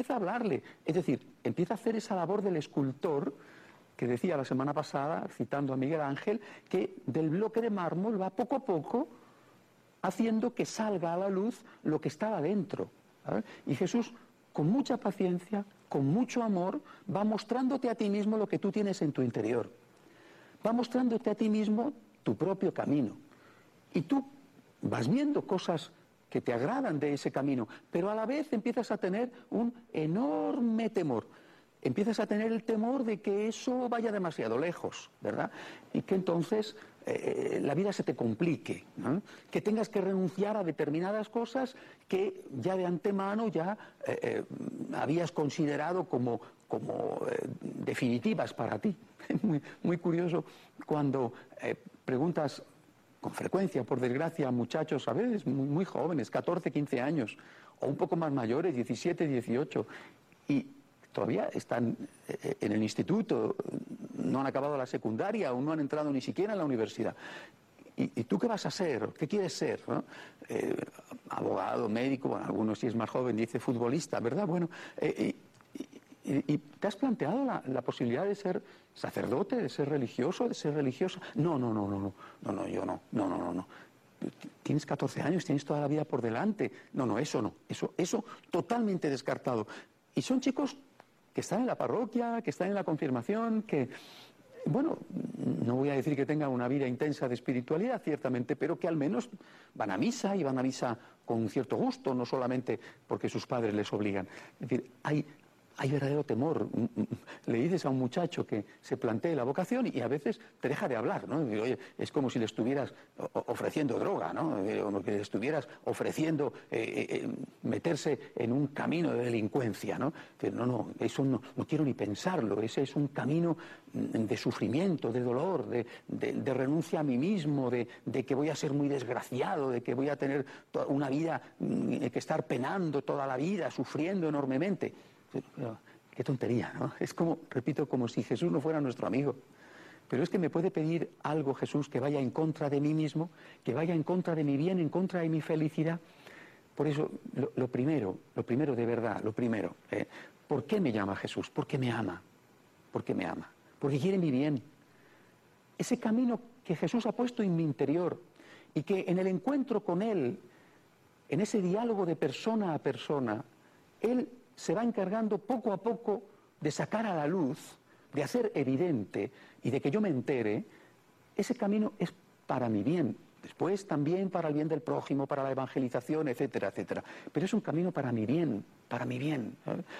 empieza a hablarle. Es decir, empieza a hacer esa labor del escultor que decía la semana pasada, citando a Miguel Ángel, que del bloque de mármol va poco a poco haciendo que salga a la luz lo que estaba dentro, ¿sabes? Y Jesús, con mucha paciencia, con mucho amor, va mostrándote a ti mismo lo que tú tienes en tu interior. Va mostrándote a ti mismo tu propio camino. Y tú vas viendo cosas que te agradan de ese camino, pero a la vez empiezas a tener un enorme temor. Empiezas a tener el temor de que eso vaya demasiado lejos, ¿verdad? Y que entonces la vida se te complique, ¿no? Que tengas que renunciar a determinadas cosas que ya de antemano ya habías considerado como definitivas para ti. Muy, muy curioso cuando preguntas con frecuencia, por desgracia, a muchachos a veces muy, muy jóvenes, 14, 15 años, o un poco más mayores, 17, 18, y todavía están en el instituto, no han acabado la secundaria o no han entrado ni siquiera en la universidad. ¿Y tú qué vas a ser? ¿Qué quieres ser? ¿No? Abogado, médico, bueno, algunos si es más joven dice futbolista, ¿verdad? Bueno, ¿y te has planteado la posibilidad de ser sacerdote, de ser religioso, de ser religiosa? No, yo no. Tienes 14 años, tienes toda la vida por delante. No, eso totalmente descartado. Y son chicos que están en la parroquia, que están en la confirmación, que, bueno, no voy a decir que tengan una vida intensa de espiritualidad, ciertamente, pero que al menos van a misa y van a misa con un cierto gusto, no solamente porque sus padres les obligan. Es decir, hay verdadero temor. Le dices a un muchacho que se plantee la vocación y a veces te deja de hablar, ¿no? Oye, es como si le estuvieras ofreciendo droga, ¿no? Como que le estuvieras ofreciendo meterse en un camino de delincuencia, ¿no? No, eso no quiero ni pensarlo. Ese es un camino de sufrimiento, de dolor, de renuncia a mí mismo, de que voy a ser muy desgraciado, de que voy a tener una vida que estar penando toda la vida, sufriendo enormemente. Pero, qué tontería, ¿no? Es como, repito, como si Jesús no fuera nuestro amigo. Pero es que me puede pedir algo Jesús que vaya en contra de mí mismo, que vaya en contra de mi bien, en contra de mi felicidad. Por eso, lo primero de verdad, ¿por qué me llama Jesús? Porque me ama. Porque me ama. Porque quiere mi bien. Ese camino que Jesús ha puesto en mi interior y que en el encuentro con Él, en ese diálogo de persona a persona, Él se va encargando poco a poco de sacar a la luz, de hacer evidente y de que yo me entere. Ese camino es para mi bien, después también para el bien del prójimo, para la evangelización, etcétera, etcétera. Pero es un camino para mi bien, para mi bien.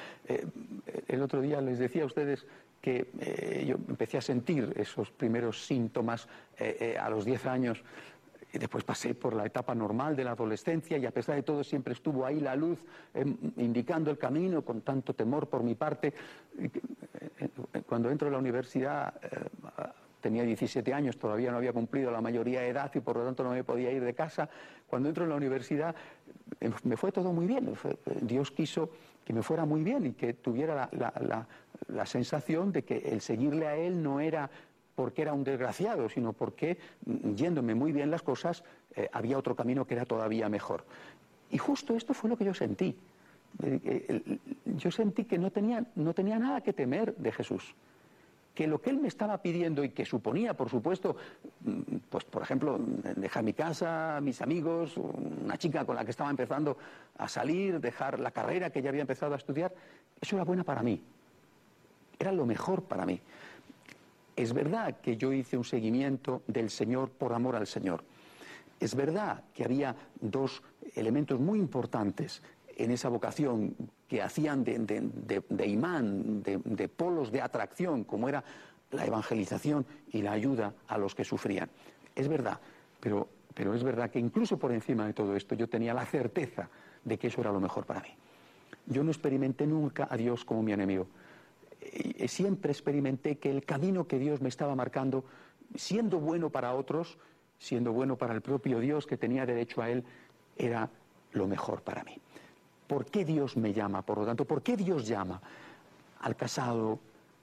El otro día les decía a ustedes que yo empecé a sentir esos primeros síntomas a los 10 años. Y después pasé por la etapa normal de la adolescencia y a pesar de todo siempre estuvo ahí la luz indicando el camino con tanto temor por mi parte. Cuando entro a la universidad tenía 17 años, todavía no había cumplido la mayoría de edad y por lo tanto no me podía ir de casa. Cuando entro en la universidad me fue todo muy bien. Dios quiso que me fuera muy bien y que tuviera la sensación de que el seguirle a Él no era porque era un desgraciado, sino porque, yéndome muy bien las cosas, había otro camino que era todavía mejor. Y justo esto fue lo que yo sentí. Yo sentí que no tenía nada que temer de Jesús. Que lo que Él me estaba pidiendo y que suponía, por supuesto, pues por ejemplo, dejar mi casa, mis amigos, una chica con la que estaba empezando a salir, dejar la carrera que ya había empezado a estudiar, eso era bueno para mí. Era lo mejor para mí. Es verdad que yo hice un seguimiento del Señor por amor al Señor. Es verdad que había dos elementos muy importantes en esa vocación que hacían de imán, de polos de atracción, como era la evangelización y la ayuda a los que sufrían. Es verdad, pero es verdad que incluso por encima de todo esto yo tenía la certeza de que eso era lo mejor para mí. Yo no experimenté nunca a Dios como mi enemigo. Siempre experimenté que el camino que Dios me estaba marcando, siendo bueno para otros, siendo bueno para el propio Dios que tenía derecho a Él, era lo mejor para mí. ¿Por qué Dios me llama? Por lo tanto, ¿por qué Dios llama al casado,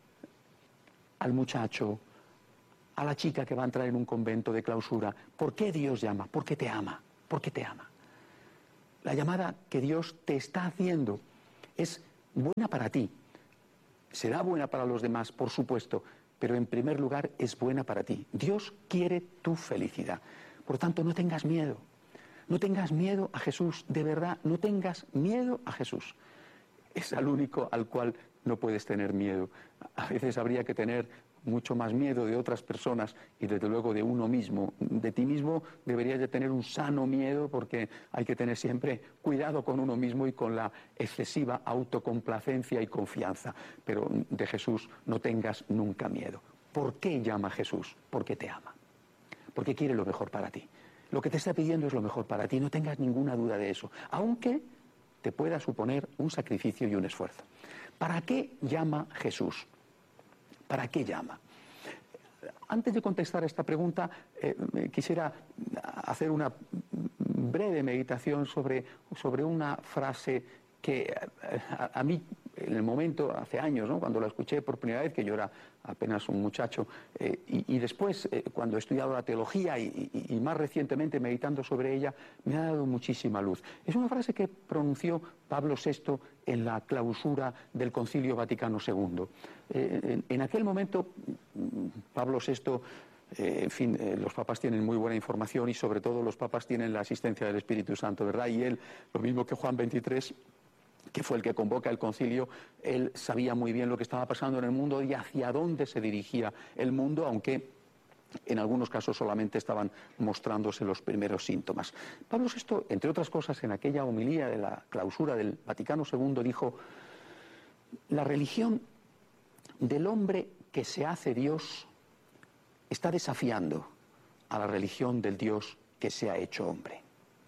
al muchacho, a la chica que va a entrar en un convento de clausura? ¿Por qué Dios llama? Porque te ama. Porque te ama. La llamada que Dios te está haciendo es buena para ti. Será buena para los demás, por supuesto, pero en primer lugar es buena para ti. Dios quiere tu felicidad. Por tanto, no tengas miedo. No tengas miedo a Jesús, de verdad, no tengas miedo a Jesús. Es al único al cual no puedes tener miedo. A veces habría que tener mucho más miedo de otras personas y desde luego de uno mismo. De ti mismo deberías de tener un sano miedo, porque hay que tener siempre cuidado con uno mismo y con la excesiva autocomplacencia y confianza. Pero de Jesús no tengas nunca miedo. ¿Por qué llama a Jesús? Porque te ama. Porque quiere lo mejor para ti. Lo que te está pidiendo es lo mejor para ti, no tengas ninguna duda de eso, aunque te pueda suponer un sacrificio y un esfuerzo. ¿Para qué llama Jesús? ¿Para qué llama? Antes de contestar a esta pregunta, quisiera hacer una breve meditación sobre una frase que a mí, en el momento, hace años, ¿no?, cuando la escuché por primera vez, que yo era apenas un muchacho, y después, cuando he estudiado la teología y más recientemente meditando sobre ella, me ha dado muchísima luz. Es una frase que pronunció Pablo VI en la clausura del Concilio Vaticano II. En aquel momento, Pablo VI... en fin, los papas tienen muy buena información y sobre todo los papas tienen la asistencia del Espíritu Santo, ¿verdad? Y él, lo mismo que Juan XXIII, que fue el que convoca el concilio, él sabía muy bien lo que estaba pasando en el mundo y hacia dónde se dirigía el mundo, aunque en algunos casos solamente estaban mostrándose los primeros síntomas. Pablo VI, entre otras cosas, en aquella homilía de la clausura del Vaticano II, dijo: la religión del hombre que se hace Dios está desafiando a la religión del Dios que se ha hecho hombre.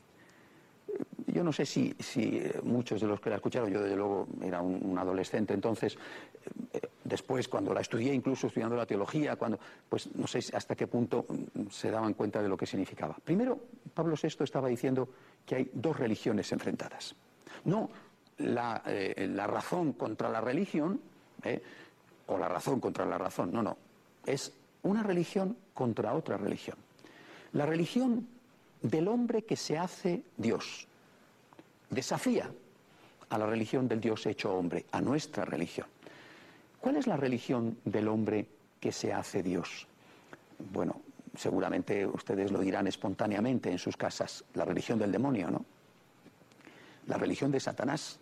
Yo no sé si muchos de los que la escucharon, yo desde luego era un adolescente entonces, después cuando la estudié, incluso estudiando la teología, pues no sé hasta qué punto se daban cuenta de lo que significaba. Primero, Pablo VI estaba diciendo que hay dos religiones enfrentadas. No la razón contra la religión, o la razón contra la razón, no. Es una religión contra otra religión. La religión del hombre que se hace Dios desafía a la religión del Dios hecho hombre, a nuestra religión. ¿Cuál es la religión del hombre que se hace Dios? Bueno, seguramente ustedes lo dirán espontáneamente en sus casas: la religión del demonio, ¿no? La religión de Satanás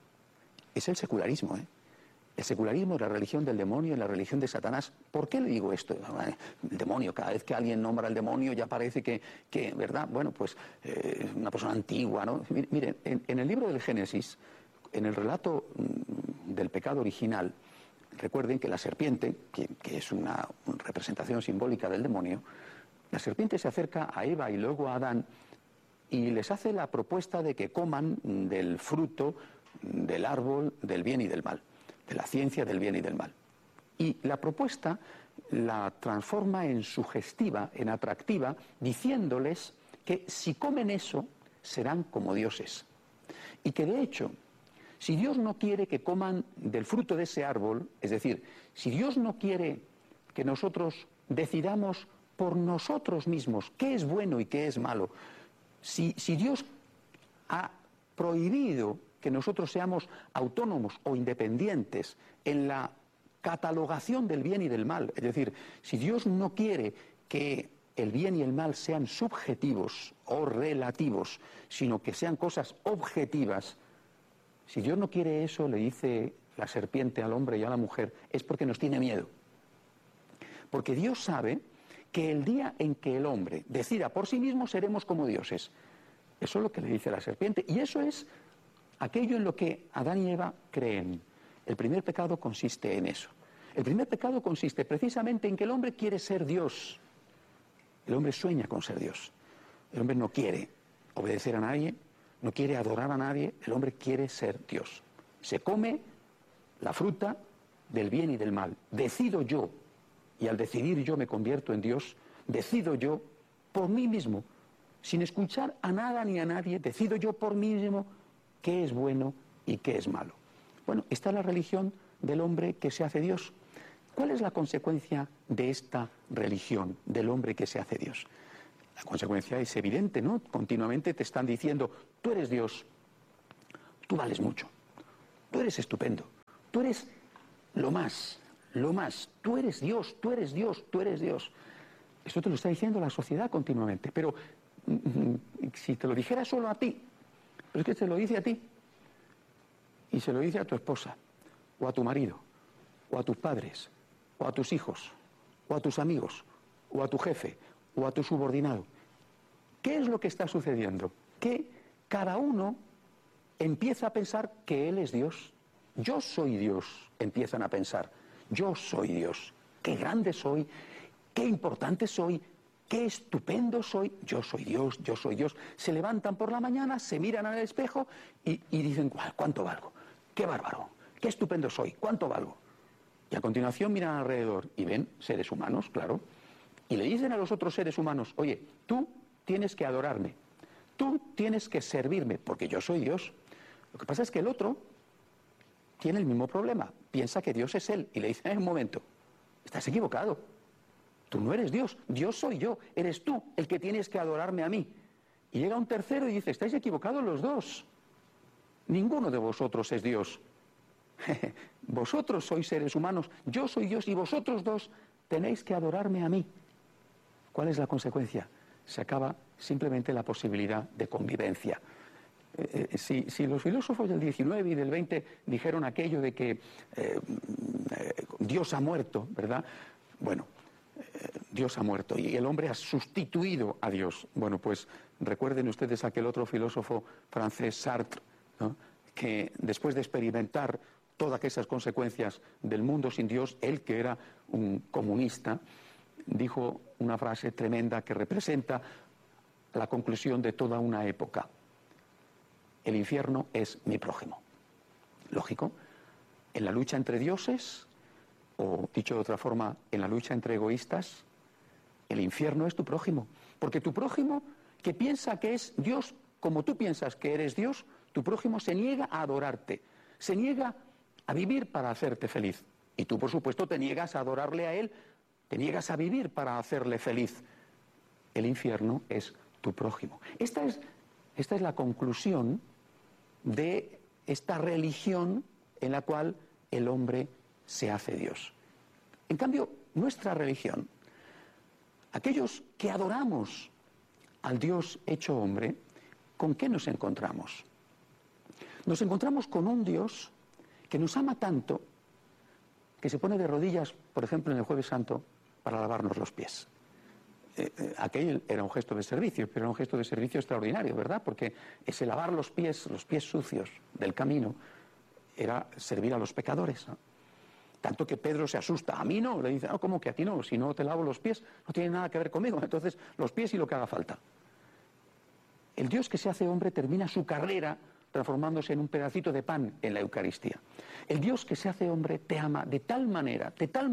es el secularismo, El secularismo es la religión del demonio y la religión de Satanás. ¿Por qué le digo esto? El demonio, cada vez que alguien nombra al demonio ya parece que ¿verdad? Bueno, pues una persona antigua, ¿no? Miren, en el libro del Génesis, en el relato del pecado original, recuerden que la serpiente, que es una representación simbólica del demonio, la serpiente se acerca a Eva y luego a Adán y les hace la propuesta de que coman del fruto del árbol del bien y del mal, de la ciencia del bien y del mal. Y la propuesta la transforma en sugestiva, en atractiva, diciéndoles que si comen eso serán como dioses. Y que de hecho, si Dios no quiere que coman del fruto de ese árbol, es decir, si Dios no quiere que nosotros decidamos por nosotros mismos qué es bueno y qué es malo, si Dios ha prohibido que nosotros seamos autónomos o independientes en la catalogación del bien y del mal, es decir, si Dios no quiere que el bien y el mal sean subjetivos o relativos, sino que sean cosas objetivas, si Dios no quiere eso, le dice la serpiente al hombre y a la mujer, es porque nos tiene miedo. Porque Dios sabe que el día en que el hombre decida por sí mismo seremos como dioses. Eso es lo que le dice la serpiente. Y eso es aquello en lo que Adán y Eva creen. El primer pecado consiste en eso. El primer pecado consiste precisamente en que el hombre quiere ser Dios. El hombre sueña con ser Dios. El hombre no quiere obedecer a nadie, no quiere adorar a nadie, el hombre quiere ser Dios. Se come la fruta del bien y del mal. Decido yo, y al decidir yo me convierto en Dios, decido yo por mí mismo, sin escuchar a nada ni a nadie, decido yo por mí mismo qué es bueno y qué es malo. Bueno, esta es la religión del hombre que se hace Dios. ¿Cuál es la consecuencia de esta religión del hombre que se hace Dios? La consecuencia es evidente, ¿no? Continuamente te están diciendo, tú eres Dios, tú vales mucho, tú eres estupendo, tú eres lo más, tú eres Dios, tú eres Dios, tú eres Dios. Esto te lo está diciendo la sociedad continuamente, pero si te lo dijera solo a ti, pero es que te lo dice a ti, y se lo dice a tu esposa, o a tu marido, o a tus padres, o a tus hijos, o a tus amigos, o a tu jefe, o a tu subordinado. ¿Qué es lo que está sucediendo? Que cada uno empieza a pensar que él es Dios. Yo soy Dios, empiezan a pensar. Yo soy Dios. Qué grande soy, qué importante soy, qué estupendo soy. Yo soy Dios, yo soy Dios. Se levantan por la mañana, se miran al espejo y dicen, ¿cuánto valgo? Qué bárbaro, qué estupendo soy, cuánto valgo. Y a continuación miran alrededor y ven seres humanos, claro, y le dicen a los otros seres humanos, oye, tú tienes que adorarme, tú tienes que servirme, porque yo soy Dios. Lo que pasa es que el otro tiene el mismo problema, piensa que Dios es él, y le dicen, un momento, estás equivocado, tú no eres Dios, Dios soy yo, eres tú el que tienes que adorarme a mí. Y llega un tercero y dice, estáis equivocados los dos, ninguno de vosotros es Dios. Vosotros sois seres humanos, yo soy Dios y vosotros dos tenéis que adorarme a mí. ¿Cuál es la consecuencia? Se acaba simplemente la posibilidad de convivencia. Si los filósofos del 19 y del 20 dijeron aquello de que Dios ha muerto, ¿verdad? Bueno, Dios ha muerto y el hombre ha sustituido a Dios. Bueno, pues recuerden ustedes aquel otro filósofo francés, Sartre, ¿no?, que después de experimentar todas esas consecuencias del mundo sin Dios, él que era un comunista, dijo una frase tremenda que representa la conclusión de toda una época. El infierno es mi prójimo. Lógico, en la lucha entre dioses, o dicho de otra forma, en la lucha entre egoístas, el infierno es tu prójimo. Porque tu prójimo, que piensa que es Dios como tú piensas que eres Dios, tu prójimo se niega a adorarte, se niega a vivir para hacerte feliz. Y tú, por supuesto, te niegas a adorarle a él, te niegas a vivir para hacerle feliz. El infierno es tu prójimo. Esta es la conclusión de esta religión en la cual el hombre se hace Dios. En cambio, nuestra religión, aquellos que adoramos al Dios hecho hombre, ¿con qué nos encontramos? Nos encontramos con un Dios que nos ama tanto que se pone de rodillas, por ejemplo, en el Jueves Santo, para lavarnos los pies. Aquel era un gesto de servicio, pero era un gesto de servicio extraordinario, ¿verdad? Porque ese lavar los pies sucios del camino, era servir a los pecadores, ¿no? Tanto que Pedro se asusta. A mí no, le dice, ¿cómo que a ti no? Si no te lavo los pies, no tiene nada que ver conmigo. Entonces, los pies y lo que haga falta. El Dios que se hace hombre termina su carrera transformándose en un pedacito de pan en la Eucaristía. El Dios que se hace hombre te ama de tal manera,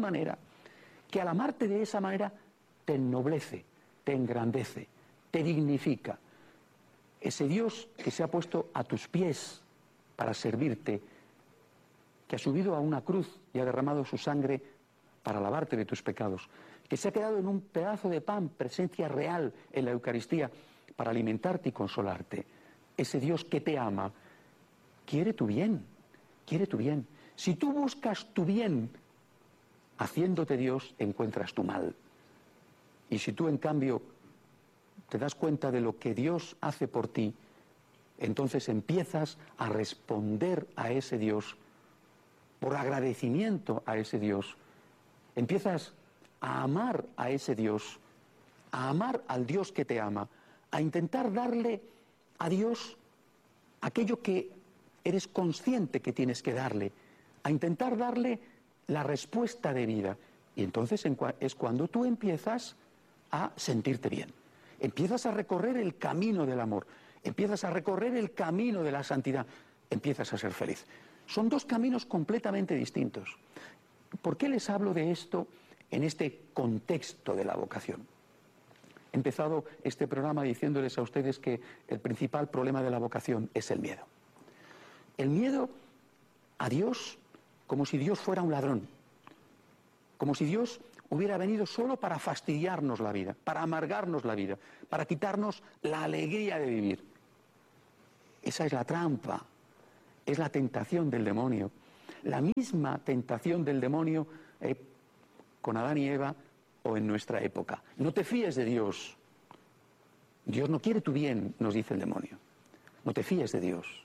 que al amarte de esa manera te ennoblece, te engrandece, te dignifica. Ese Dios que se ha puesto a tus pies para servirte, que ha subido a una cruz y ha derramado su sangre para lavarte de tus pecados, que se ha quedado en un pedazo de pan, presencia real en la Eucaristía, para alimentarte y consolarte. Ese Dios que te ama quiere tu bien, quiere tu bien. Si tú buscas tu bien haciéndote Dios, encuentras tu mal. Y si tú, en cambio, te das cuenta de lo que Dios hace por ti, entonces empiezas a responder a ese Dios por agradecimiento a ese Dios. Empiezas a amar a ese Dios, a amar al Dios que te ama, a intentar darle a Dios aquello que eres consciente que tienes que darle, a intentar darle la respuesta de vida. Y entonces es cuando tú empiezas a sentirte bien. Empiezas a recorrer el camino del amor, empiezas a recorrer el camino de la santidad, empiezas a ser feliz. Son dos caminos completamente distintos. ¿Por qué les hablo de esto en este contexto de la vocación? He empezado este programa diciéndoles a ustedes que el principal problema de la vocación es el miedo. El miedo a Dios como si Dios fuera un ladrón, como si Dios hubiera venido solo para fastidiarnos la vida, para amargarnos la vida, para quitarnos la alegría de vivir. Esa es la trampa Es la tentación del demonio. La misma tentación del demonio con Adán y Eva o en nuestra época. No te fíes de Dios. Dios no quiere tu bien, nos dice el demonio. No te fíes de Dios.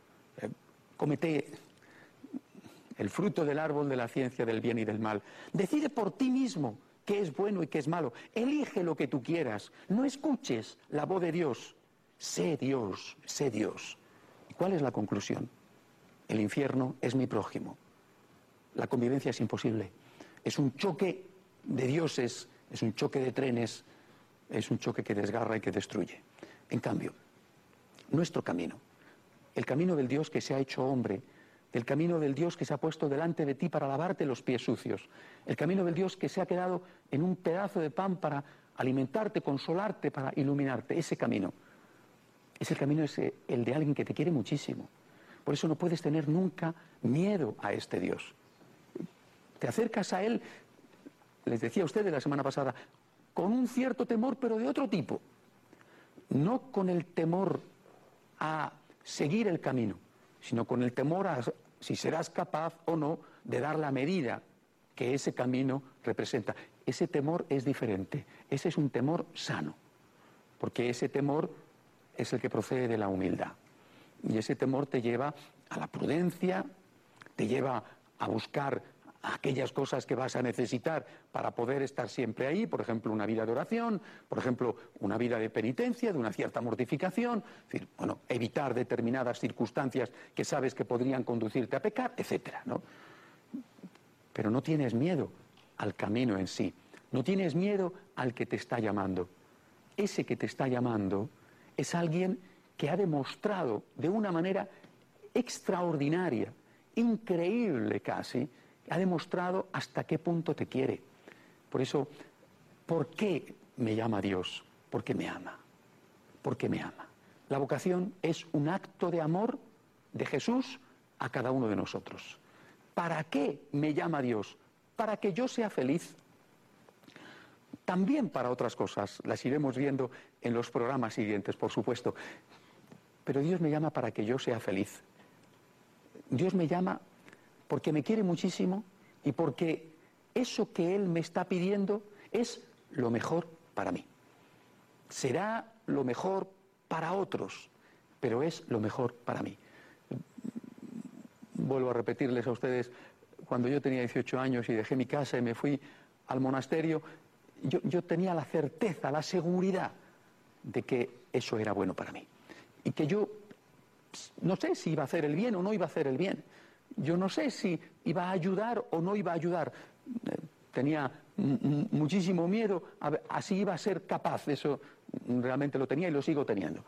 Cómete el fruto del árbol de la ciencia del bien y del mal. Decide por ti mismo qué es bueno y qué es malo. Elige lo que tú quieras. No escuches la voz de Dios. Sé Dios, sé Dios. ¿Y cuál es la conclusión? El infierno es mi prójimo. La convivencia es imposible. Es un choque de dioses, es un choque de trenes, es un choque que desgarra y que destruye. En cambio, nuestro camino, el camino del Dios que se ha hecho hombre, el camino del Dios que se ha puesto delante de ti para lavarte los pies sucios, el camino del Dios que se ha quedado en un pedazo de pan para alimentarte, consolarte, para iluminarte, ese camino es el de alguien que te quiere muchísimo. Por eso no puedes tener nunca miedo a este Dios. Te acercas a Él, les decía a ustedes la semana pasada, con un cierto temor, pero de otro tipo. No con el temor a seguir el camino, sino con el temor a si serás capaz o no de dar la medida que ese camino representa. Ese temor es diferente, ese es un temor sano, porque ese temor es el que procede de la humildad. Y ese temor te lleva a la prudencia, te lleva a buscar aquellas cosas que vas a necesitar para poder estar siempre ahí, por ejemplo, una vida de oración, por ejemplo, una vida de penitencia, de una cierta mortificación, es decir, bueno, evitar determinadas circunstancias que sabes que podrían conducirte a pecar, etcétera, ¿no? Pero no tienes miedo al camino en sí, no tienes miedo al que te está llamando. Ese que te está llamando es alguien que ha demostrado de una manera extraordinaria, increíble casi, ha demostrado hasta qué punto te quiere. Por eso, ¿por qué me llama Dios? Porque me ama. Porque me ama. La vocación es un acto de amor de Jesús a cada uno de nosotros. ¿Para qué me llama Dios? Para que yo sea feliz. También para otras cosas, las iremos viendo en los programas siguientes, por supuesto. Pero Dios me llama para que yo sea feliz. Dios me llama porque me quiere muchísimo y porque eso que Él me está pidiendo es lo mejor para mí. Será lo mejor para otros, pero es lo mejor para mí. Vuelvo a repetirles a ustedes, cuando yo tenía 18 años y dejé mi casa y me fui al monasterio, yo tenía la certeza, la seguridad de que eso era bueno para mí. Y que yo no sé si iba a hacer el bien o no iba a hacer el bien. Yo no sé si iba a ayudar o no iba a ayudar. Tenía muchísimo miedo a si iba a ser capaz. Eso realmente lo tenía y lo sigo teniendo.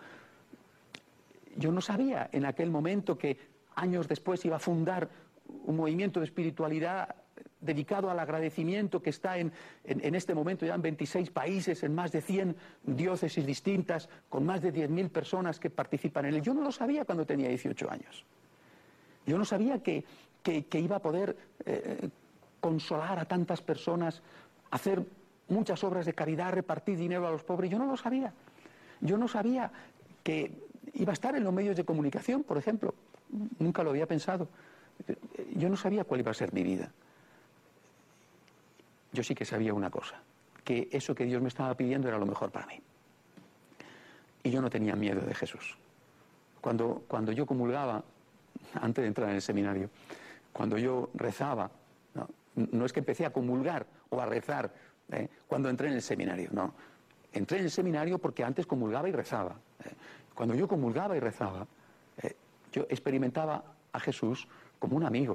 Yo no sabía en aquel momento que años después iba a fundar un movimiento de espiritualidad dedicado al agradecimiento que está en este momento ya en 26 países, en más de 100 diócesis distintas, con más de 10.000 personas que participan en él. Yo no lo sabía cuando tenía 18 años. Yo no sabía que iba a poder consolar a tantas personas, hacer muchas obras de caridad, repartir dinero a los pobres. Yo no lo sabía. Yo no sabía que iba a estar en los medios de comunicación, por ejemplo. Nunca lo había pensado. Yo no sabía cuál iba a ser mi vida. Yo sí que sabía una cosa, que eso que Dios me estaba pidiendo era lo mejor para mí. Y yo no tenía miedo de Jesús. Cuando yo comulgaba, antes de entrar en el seminario, cuando yo rezaba, no es que empecé a comulgar o a rezar cuando entré en el seminario, no. Entré en el seminario porque antes comulgaba y rezaba. Cuando yo comulgaba y rezaba, yo experimentaba a Jesús como un amigo.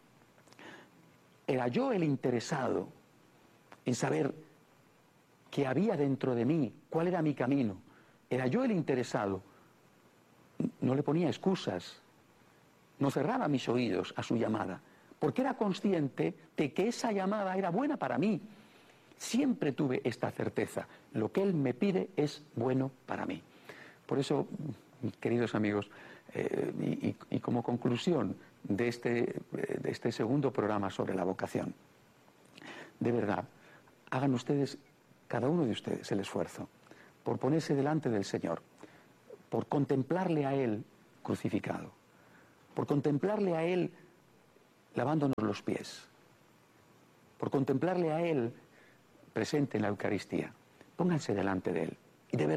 Era yo el interesado en saber qué había dentro de mí, cuál era mi camino. Era yo el interesado. No le ponía excusas, no cerraba mis oídos a su llamada, porque era consciente de que esa llamada era buena para mí. Siempre tuve esta certeza, lo que Él me pide es bueno para mí. Por eso, queridos amigos, y como conclusión de este segundo programa sobre la vocación, de verdad, hagan ustedes, cada uno de ustedes, el esfuerzo por ponerse delante del Señor, por contemplarle a Él crucificado, por contemplarle a Él lavándonos los pies, por contemplarle a Él presente en la Eucaristía. Pónganse delante de Él. ¿Y de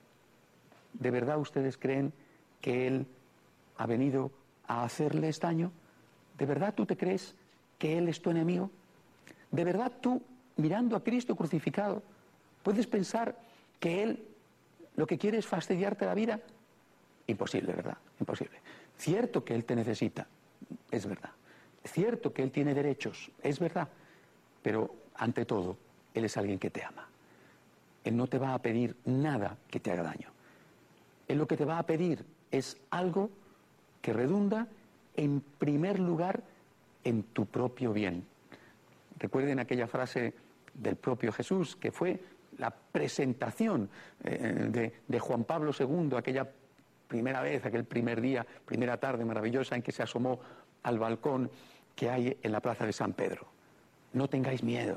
verdad ustedes creen que Él ha venido a hacerles daño? ¿De verdad tú te crees que Él es tu enemigo? ¿De verdad tú, mirando a Cristo crucificado, puedes pensar que Él lo que quiere es fastidiarte la vida? Imposible, ¿verdad? Imposible. Cierto que Él te necesita, es verdad. Cierto que Él tiene derechos, es verdad. Pero, ante todo, Él es alguien que te ama. Él no te va a pedir nada que te haga daño. Él lo que te va a pedir es algo que redunda, en primer lugar, en tu propio bien. Recuerden aquella frase del propio Jesús, que fue la presentación de Juan Pablo II, aquella primera vez, aquel primer día, primera tarde maravillosa en que se asomó al balcón que hay en la plaza de San Pedro. No tengáis miedo.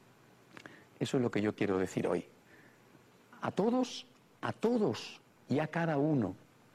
Eso es lo que yo quiero decir hoy. A todos y a cada uno.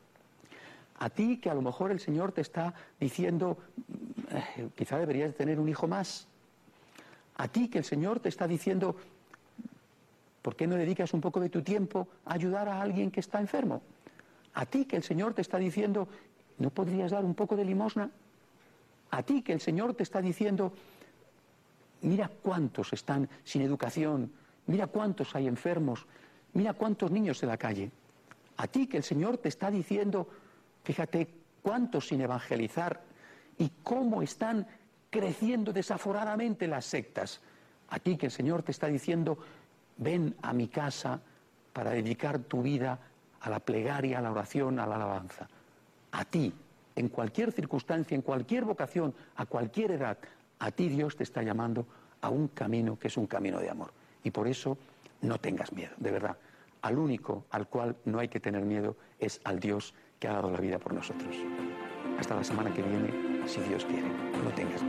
A ti que a lo mejor el Señor te está diciendo, quizá deberías tener un hijo más. A ti que el Señor te está diciendo, ¿por qué no dedicas un poco de tu tiempo a ayudar a alguien que está enfermo? A ti que el Señor te está diciendo, ¿no podrías dar un poco de limosna? A ti que el Señor te está diciendo, mira cuántos están sin educación, mira cuántos hay enfermos, mira cuántos niños en la calle. A ti que el Señor te está diciendo, fíjate cuántos sin evangelizar y cómo están creciendo desaforadamente las sectas. A ti que el Señor te está diciendo, ven a mi casa para dedicar tu vida a la plegaria, a la oración, a la alabanza. A ti, en cualquier circunstancia, en cualquier vocación, a cualquier edad, a ti Dios te está llamando a un camino que es un camino de amor. Y por eso no tengas miedo, de verdad. Al único al cual no hay que tener miedo es al Dios que ha dado la vida por nosotros. Hasta la semana que viene, si Dios quiere. No tengas miedo.